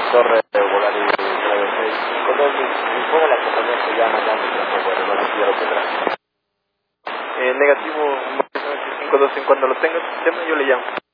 Torre Volari 9652, informe la compañía que ya mandamos tiempo, bueno, no les quiero quebrar. Negativo 52, en cuando lo tenga el sistema yo le llamo.